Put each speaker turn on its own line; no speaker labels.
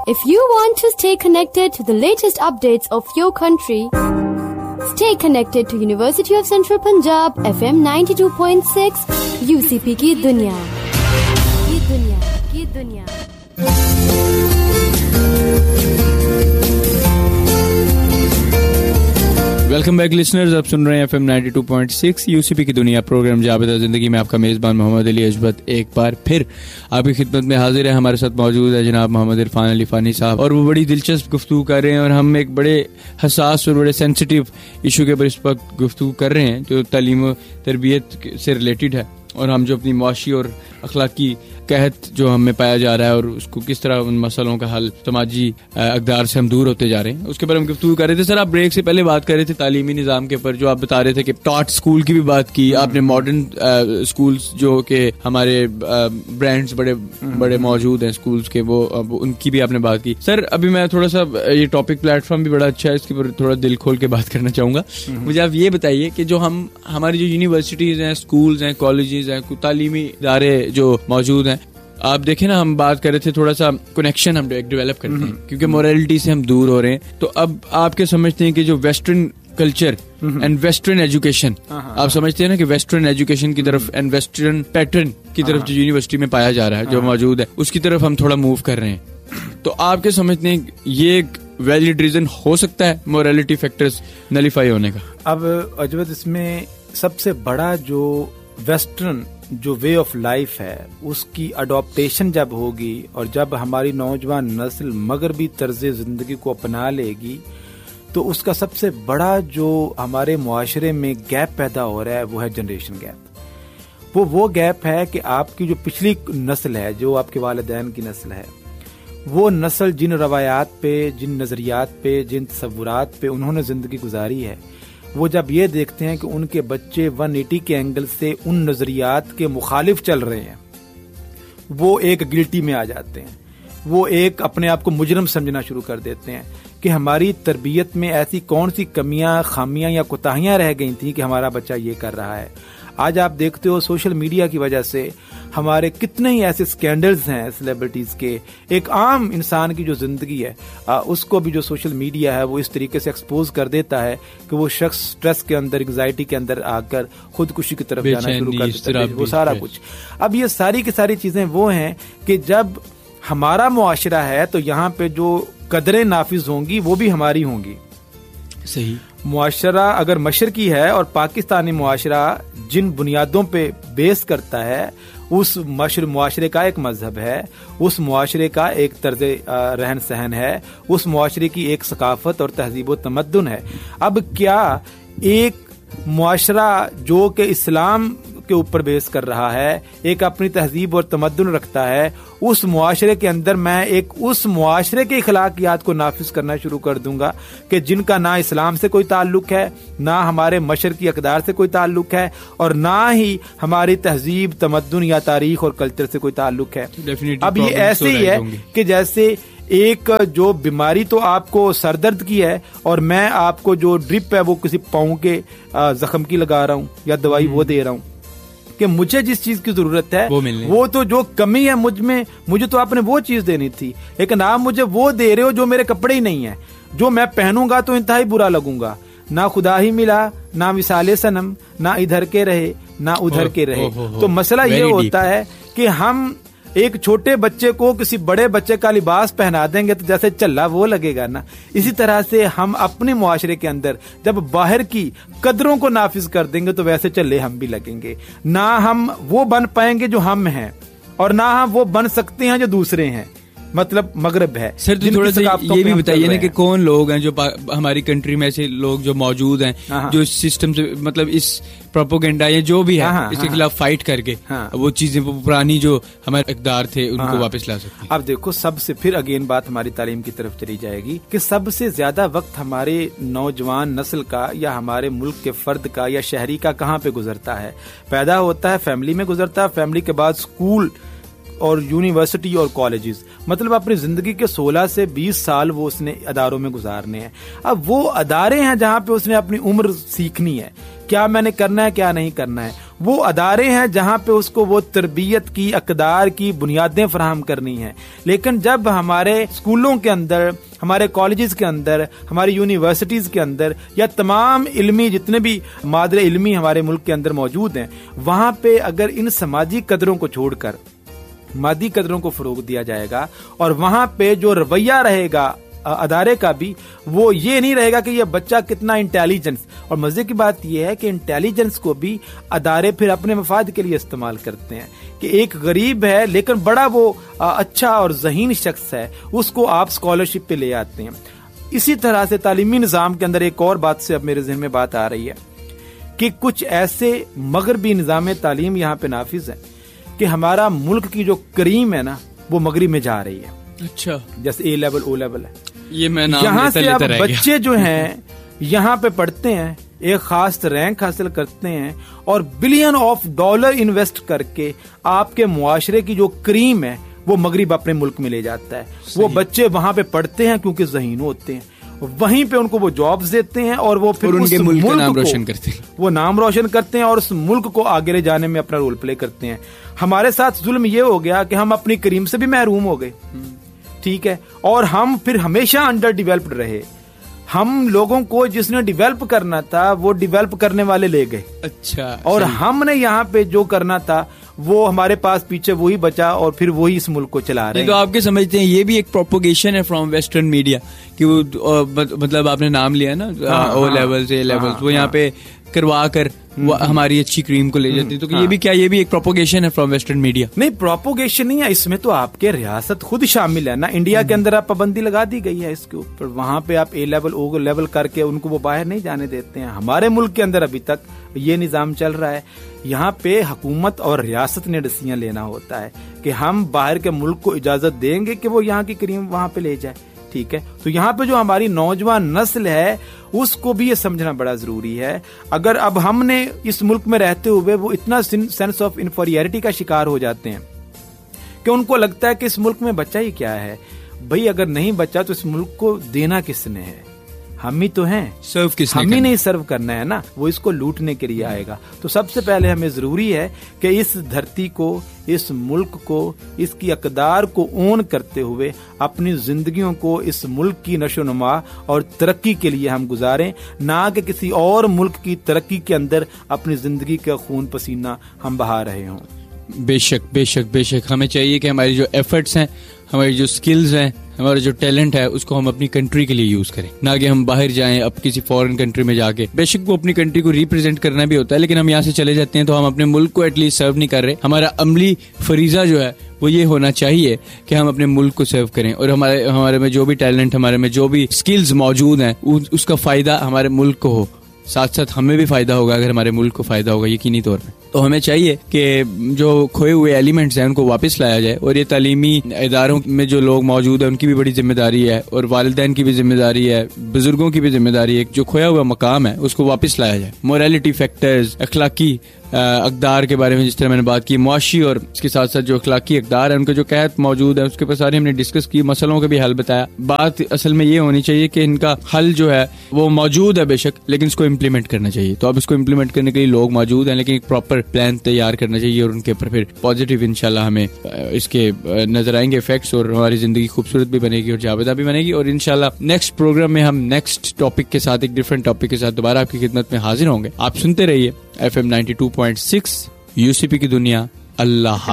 If you want to stay connected to the latest updates of your country, stay connected to University of Central Punjab FM 92.6 UCP की दुनिया की दुनिया।
Welcome back listeners, आप सुन रहे हैं FM 92.6 UCP की दुनिया। प्रोग्राम जाबिता जिंदगी में आपका मेजबान मोहम्मद अली अजबत एक बार फिर आपकी खिदमत में हाजिर है। हमारे साथ मौजूद है जनाब मोहम्मद इरफान अली फानी साहब, और वो बड़ी दिलचस्प गुफ्तगू कर रहे हैं, और हम एक बड़े हसास और बड़े सेंसिटिव इशू के ऊपर इस वक्त गुफ्तगू कर रहे हैं जो तालीम और तरबियत से रिलेटेड है, और हम जो अपनी मुआशी और अखलाकी कहत जो हमें पाया जा रहा है और उसको किस तरह उन मसलों का हल समाजी अक़दार से हम दूर होते जा रहे हैं, उसके ऊपर हम गुफ्तगू कर रहे थे। सर, आप ब्रेक से पहले बात कर रहे थे तालीमी निज़ाम के ऊपर, जो आप बता रहे थे कि टॉट स्कूल की भी बात की आपने, मॉडर्न स्कूल्स जो कि हमारे ब्रांड्स बड़े मौजूद हैं स्कूल्स के, वो उनकी भी आपने बात की। सर, अभी मैं थोड़ा सा, ये टॉपिक प्लेटफॉर्म भी बड़ा अच्छा है, इसके ऊपर थोड़ा दिल खोल के बात करना चाहूँगा। मुझे आप ये बताइए कि जो हमारी जो यूनिवर्सिटीज़ हैं, स्कूल्स हैं, कॉलेजेस हैं, तालीमी इदारे जो मौजूद हैं, आप देखें ना, हम बात कर रहे थे थोड़ा सा कनेक्शन हम डेवलप करते हैं क्योंकि मोरालिटी से हम दूर हो रहे हैं। तो अब आप क्या समझते हैं कि जो western culture and western education, आप समझते हैं ना कि वेस्टर्न एजुकेशन की तरफ एंड वेस्टर्न पैटर्न की तरफ जो यूनिवर्सिटी में पाया जा रहा है, जो मौजूद है, उसकी तरफ हम थोड़ा मूव कर रहे हैं, तो आप क्या समझते हैं ये एक वैलिड रीजन हो सकता है मोरालिटी फैक्टर्स नलीफाई होने का?
अब अजबत, इसमें सबसे बड़ा जो वेस्टर्न जो वे ऑफ लाइफ है उसकी अडॉप्टेशन जब होगी और जब हमारी नौजवान नस्ल मगरबी तर्ज जिंदगी को अपना लेगी, तो उसका सबसे बड़ा जो हमारे मुआशरे में गैप पैदा हो रहा है वो है जनरेशन गैप। वो गैप है कि आपकी जो पिछली नस्ल है, जो आपके वालिदैन की नस्ल है, वो नस्ल जिन रवायात पे, जिन नजरियात पे, जिन तसव्वुरात पे उन्होंने जिंदगी गुजारी है, वो जब ये देखते हैं कि उनके बच्चे 180 के एंगल से उन नजरियात के मुखालिफ चल रहे हैं, वो एक गिल्टी में आ जाते हैं, वो एक अपने आप को मुजरम समझना शुरू कर देते हैं कि हमारी तरबियत में ऐसी कौन सी कमियां, खामियां या कोताहियां रह गई थी कि हमारा बच्चा ये कर रहा है। आज आप देखते हो सोशल मीडिया की वजह से हमारे कितने ही ऐसे स्कैंडल्स हैं सेलिब्रिटीज के। एक आम इंसान की जो जिंदगी है उसको भी जो सोशल मीडिया है वो इस तरीके से एक्सपोज कर देता है कि वो शख्स स्ट्रेस के अंदर, एंग्जाइटी के अंदर आकर खुदकुशी की तरफ जाना शुरू कर देता है, वो सारा कुछ। अब ये सारी की सारी चीजें वो हैं कि जब हमारा मुआशरा है तो यहाँ पे जो कदरें नाफिज होंगी वो भी हमारी होंगी।
सही।
मुआशरा अगर मशरकी है और पाकिस्तानी मुआशरा जिन बुनियादों पे बेस करता है, उस मुआशरे का एक मजहब है, उस मुआशरे का एक तर्ज रहन सहन है, उस मुआशरे की एक सकाफत और तहजीब व तमद्दुन है। अब क्या एक मुआशरा जो कि इस्लाम के ऊपर बेस कर रहा है, एक अपनी तहजीब और तमद्दुन रखता है, उस मुआशरे के अंदर मैं एक उस मुआशरे के अखलाकियात को नाफिज करना शुरू कर दूंगा कि जिनका ना इस्लाम से कोई ताल्लुक है, ना हमारे मशरकी अक़दार से कोई ताल्लुक है, और ना ही हमारी तहजीब, तमद्दुन या तारीख और कल्चर से कोई ताल्लुक है। अब ये ऐसे ही है कि जैसे एक जो बीमारी तो आपको सरदर्द की है और मैं आपको जो ड्रिप है वो किसी पाँव के जख्म की लगा रहा हूँ या दवाई वो दे रहा हूँ, कि मुझे जिस चीज की जरूरत है वो तो जो कमी है मुझ में, मुझे तो आपने वो चीज देनी थी, लेकिन आप मुझे वो दे रहे हो जो मेरे कपड़े ही नहीं है, जो मैं पहनूंगा तो इंतहाई बुरा लगूंगा। ना खुदा ही मिला, ना मिसाले सनम, ना इधर के रहे ना उधर के रहे। तो मसला ये होता है कि हम एक छोटे बच्चे को किसी बड़े बच्चे का लिबास पहना देंगे तो जैसे चल्ला वो लगेगा ना, इसी तरह से हम अपने मुआशरे के अंदर जब बाहर की कदरों को नाफिज कर देंगे तो वैसे चल्ले हम भी लगेंगे। ना हम वो बन पाएंगे जो हम हैं और ना हम वो बन सकते हैं जो दूसरे हैं, मतलब मगरब है।
सर, तो थोड़ा सा ये भी बताइए ना कि कौन लोग हैं जो हमारी कंट्री में ऐसे लोग जो मौजूद हैं जो इस सिस्टम से, मतलब इस प्रोपोगेंडा या जो भी है इसके खिलाफ फाइट करके वो चीजें, वो पुरानी जो हमारे इक़दार थे उनको वापस ला सकते हैं।
अब देखो, सबसे फिर अगेन बात हमारी तालीम की तरफ चली जाएगी कि सबसे ज्यादा वक्त हमारे नौजवान नस्ल का या हमारे मुल्क के फर्द का या शहरी का कहाँ पे गुजरता है? पैदा होता है फैमिली में गुजरता है, फैमिली के बाद स्कूल और यूनिवर्सिटी और कॉलेजेस, मतलब अपनी जिंदगी के 16 से 20 साल वो उसने अदारों में गुजारने हैं। अब वो अदारे हैं जहां पे उसने अपनी उम्र सीखनी है, क्या मैंने करना है क्या नहीं करना है। वो अदारे हैं जहां पे उसको वो तरबियत की, अक़दार की बुनियादें फराहम करनी है। लेकिन जब हमारे स्कूलों के अंदर, हमारे कॉलेजेस के अंदर, हमारी यूनिवर्सिटीज के अंदर या तमाम इल्मी जितने भी मादरे इल्मी हमारे मुल्क के अंदर मौजूद हैं, वहां पे अगर इन समाजी कदरों को छोड़कर मादी कदरों को फरोग दिया जाएगा और वहां पे जो रवैया रहेगा अदारे का भी, वो ये नहीं रहेगा कि ये बच्चा कितना इंटेलिजेंस, और मजे की बात ये है कि इंटेलिजेंस को भी अदारे फिर अपने मफाद के लिए इस्तेमाल करते हैं कि एक गरीब है लेकिन बड़ा वो अच्छा और ज़हीन शख्स है, उसको आप स्कॉलरशिप पे ले आते हैं। इसी तरह से तालीमी निज़ाम के अंदर एक और बात से अब मेरे ज़हन में बात आ रही है कि कुछ ऐसे मगरबी निज़ाम तालीम यहाँ पे नाफिज है कि हमारा मुल्क की जो करीम है ना, वो मगरिब में जा रही है।
अच्छा,
जैसे ए लेवल, ओ लेवल है,
ये मैं नाम
यहाँ से अब
लेता
बच्चे जो हैं यहाँ पे पढ़ते हैं, एक खास रैंक हासिल करते हैं और $बिलियन इन्वेस्ट करके आपके मुआशरे की जो करीम है वो मगरिब अपने मुल्क में ले जाता है। वो बच्चे वहां पे पढ़ते हैं क्योंकि ज़हीन होते हैं, वहीं पे उनको वो जॉब्स देते हैं और वो फिर
उनके मुल्क का नाम रोशन करते हैं,
वो नाम रोशन करते हैं और उस मुल्क को आगे ले जाने में अपना रोल प्ले करते हैं। हमारे साथ जुल्म ये हो गया कि हम अपनी करीम से भी महरूम हो गए, ठीक है, और हम फिर हमेशा अंडर डेवलप्ड रहे। हम लोगों को जिसने डेवलप करना था वो डेवलप करने वाले ले गए।
अच्छा,
और हमने यहाँ पे जो करना था वो हमारे पास पीछे वही बचा और फिर वही इस मुल्क को चला रहे हैं।
तो आपके समझते हैं ये भी एक प्रोपोगेशन है फ्रॉम वेस्टर्न मीडिया कि वो मतलब आपने नाम लिया ना, ओ लेवल्स, ए लेवल्स, वो यहाँ पे करवा कर वो हमारी अच्छी क्रीम को ले जाती है। तो ये भी क्या, ये भी एक प्रोपोगेशन है फ्रॉम वेस्टर्न मीडिया?
नहीं, प्रोपोगेशन नहीं है, इसमें तो आपके रियासत खुद शामिल है ना। इंडिया के अंदर आप पाबंदी लगा दी गई है इसके ऊपर, वहां पे आप ए लेवल, ओ लेवल करके उनको वो बाहर नहीं जाने देते हैं। हमारे मुल्क के अंदर अभी तक ये निजाम चल रहा है। यहाँ पे हुकूमत और रियासत ने डिसीजन लेना होता है कि हम बाहर के मुल्क को इजाजत देंगे कि वो यहाँ की क्रीम वहां पे ले जाए, ठीक है। तो यहाँ पे जो हमारी नौजवान नस्ल है उसको भी ये समझना बड़ा जरूरी है। अगर अब हमने इस मुल्क में रहते हुए वो इतना सेंस ऑफ इन्फीरियरिटी का शिकार हो जाते हैं कि उनको लगता है कि इस मुल्क में बच्चा ही क्या है। भाई अगर नहीं बच्चा तो इस मुल्क को देना किसने है? हम ही तो हैं,
सर्व किसने
हम ही नहीं सर्व करना है ना, वो इसको लूटने के लिए आएगा। तो सबसे पहले हमें जरूरी है कि इस धरती को, इस मुल्क को, इसकी अक़दार को ओन करते हुए अपनी जिंदगियों को इस मुल्क की नशोनुमा और तरक्की के लिए हम गुजारें, ना कि किसी और मुल्क की तरक्की के अंदर अपनी जिंदगी का खून पसीना हम बहा रहे हों।
बेशक बेशक बेशक, हमें चाहिए कि हमारी जो एफर्ट्स हैं, हमारी जो स्किल्स हैं, हमारा जो टैलेंट है, उसको हम अपनी कंट्री के लिए यूज करें, ना कि हम बाहर जाएं अब किसी फॉरेन कंट्री में जाके। बेशक वो अपनी कंट्री को रिप्रेजेंट करना भी होता है, लेकिन हम यहाँ से चले जाते हैं तो हम अपने मुल्क को एटलीस्ट सर्व नहीं कर रहे। हमारा अमली फरीजा जो है वो ये होना चाहिए कि हम अपने मुल्क को सर्व करें और हमारे में जो भी टैलेंट, हमारे में जो भी स्किल्स मौजूद हैं, उसका फायदा हमारे मुल्क को हो, साथ साथ हमें भी फायदा होगा अगर हमारे मुल्क को फायदा होगा यकीनी तौर पे। तो हमें चाहिए कि जो खोए हुए एलिमेंट्स हैं उनको वापस लाया जाए और ये तालीमी इदारों में जो लोग मौजूद हैं उनकी भी बड़ी जिम्मेदारी है और वालिदैन की भी जिम्मेदारी है, बुजुर्गों की भी जिम्मेदारी है। जो खोया हुआ मकाम है उसको वापस लाया जाए। मोरालिटी फैक्टर्स, अखलाकी अक़दार के बारे में जिस तरह मैंने बात की, मुआशी और इसके साथ साथ जो अखलाकी अक़दार है उनके जो कहत मौजूद है उसके पर सारे हमने डिस्कस की, मसलों का भी हल बताया। बात असल में ये होनी चाहिए कि इनका हल जो है वो मौजूद है बेशक, लेकिन इसको इम्प्लीमेंट करना चाहिए। तो अब इसको इम्प्लीमेंट करने के लिए लोग मौजूद हैं, लेकिन एक प्रॉपर प्लान तैयार करना चाहिए और उनके ऊपर फिर पॉजिटिव इंशाल्लाह हमें इसके नजर आएंगे इफेक्ट्स और हमारी जिंदगी खूबसूरत भी बनेगी और जावेदा भी बनेगी। और इंशाल्लाह नेक्स्ट प्रोग्राम में हम नेक्स्ट टॉपिक के साथ, एक डिफरेंट टॉपिक के साथ दोबारा आपकी खिदमत में हाजिर होंगे। आप सुनते रहिए FM 92.6 यूसीपी की दुनिया। अल्लाह।